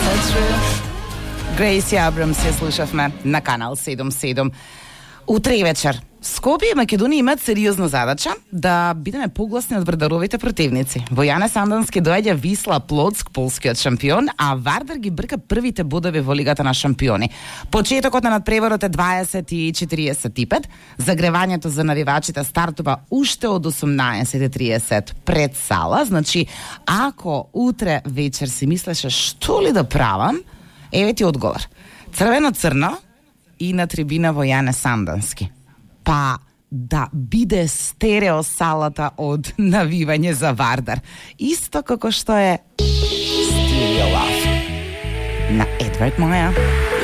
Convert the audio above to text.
Грейси Абрамс ја слушавме на канал 77. Утре и вечер Скопје и Македонија имаат сериозна задача да бидеме погласни од Вардаровите противници. Во Јане Сандански доаѓа Висла Плоцк, полскиот шампион, а Вардар ги брка првите бодови во Лигата на шампиони. Почетокот на надпреварот е 20:45. Загревањето за навивачите стартува уште од 18:30 пред сала. Значи, ако утре вечер си мислеше што ли да правам, еве ти одговор. Црвено-црно и на трибина во Јане Сандански. Па да биде стерео салата од навивање за Вардар. Исто како што е Стерео Лав на Едвард Маја.